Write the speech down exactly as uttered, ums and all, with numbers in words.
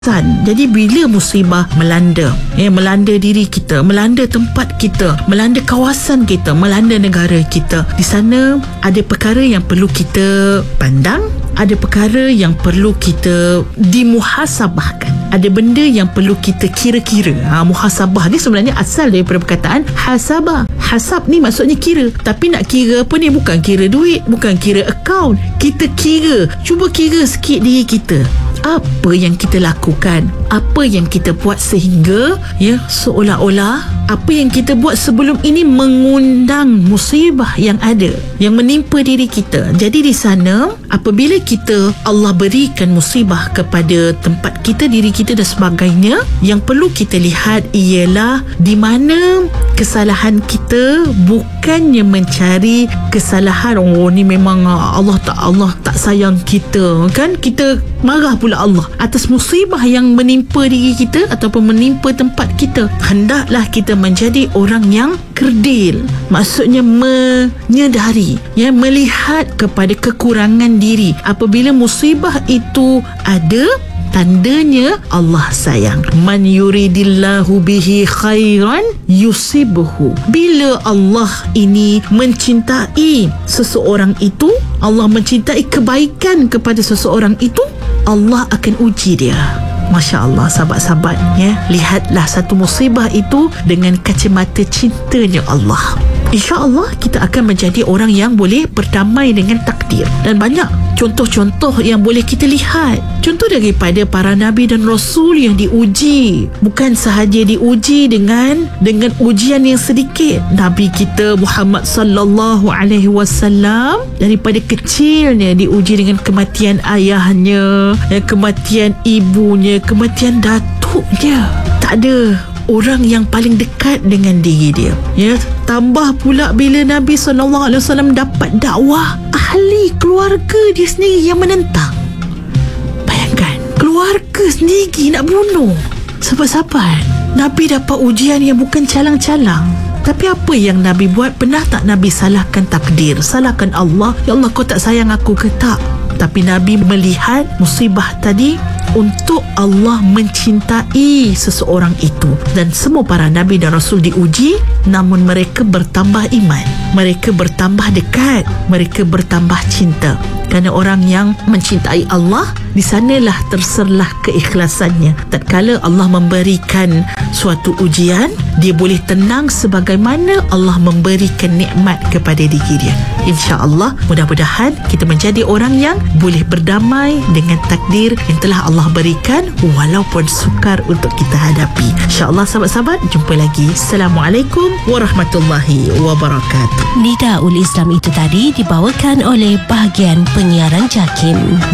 Jadi bila musibah melanda, ya, melanda diri kita, melanda tempat kita, melanda kawasan kita, melanda negara kita, di sana ada perkara yang perlu kita pandang, ada perkara yang perlu kita dimuhasabahkan, ada benda yang perlu kita kira-kira. ha, Muhasabah ni sebenarnya asal daripada perkataan hasabah. Hasab ni maksudnya kira. Tapi nak kira apa ni? Bukan kira duit, bukan kira akaun. Kita kira, cuba kira sikit diri kita. Apa yang kita lakukan, apa yang kita buat sehingga ya seolah-olah apa yang kita buat sebelum ini mengundang musibah yang ada, yang menimpa diri kita. Jadi di sana apabila kita Allah berikan musibah kepada tempat kita, diri kita dan sebagainya, yang perlu kita lihat ialah di mana kesalahan kita, bukannya mencari kesalahan. Oh ni memang Allah tak Allah tak sayang kita, kan? Kita marah pula Allah atas musibah yang menimpa diri kita ataupun menimpa tempat kita. Hendaklah kita menjadi orang yang kerdil, maksudnya menyedari, ya, melihat kepada kekurangan diri. Apabila musibah itu ada, tandanya Allah sayang. Man yuridillahu bihi khairan yusibhu. Bila Allah ini mencintai seseorang itu, Allah mencintai kebaikan kepada seseorang itu, Allah akan uji dia. Masya Allah, sahabat-sahabat, ya, lihatlah satu musibah itu dengan kacamata cintanya Allah. InsyaAllah kita akan menjadi orang yang boleh berdamai dengan takdir. Dan banyak contoh-contoh yang boleh kita lihat. Contoh daripada para Nabi dan Rasul yang diuji. Bukan sahaja diuji dengan dengan ujian yang sedikit. Nabi kita Muhammad sallallahu alaihi wasallam daripada kecilnya diuji dengan kematian ayahnya, kematian ibunya, kematian datuknya. Tak ada orang yang paling dekat dengan diri dia, ya. Tambah pula bila Nabi sallallahu alaihi wasallam dapat dakwah, ahli keluarga dia sendiri yang menentang. Bayangkan, keluarga sendiri nak bunuh. Sahabat-sahabat, Nabi dapat ujian yang bukan calang-calang. Tapi apa yang Nabi buat? Pernah tak Nabi salahkan takdir, salahkan Allah? Ya Allah, kau tak sayang aku ke? Tak. Tapi Nabi melihat musibah tadi untuk Allah mencintai seseorang itu. Dan semua para Nabi dan Rasul diuji, namun mereka bertambah iman, mereka bertambah dekat, mereka bertambah cinta. Kerana orang yang mencintai Allah, di sanalah terserlah keikhlasannya. Tatkala Allah memberikan suatu ujian, dia boleh tenang sebagaimana Allah memberikan nikmat kepada diri dia. InsyaAllah, mudah-mudahan kita menjadi orang yang boleh berdamai dengan takdir yang telah Allah berikan, walaupun sukar untuk kita hadapi. InsyaAllah, sahabat-sahabat, jumpa lagi. Assalamualaikum warahmatullahi wabarakatuh. Nidaul Islam itu tadi dibawakan oleh bahagian penyiaran JAKIM.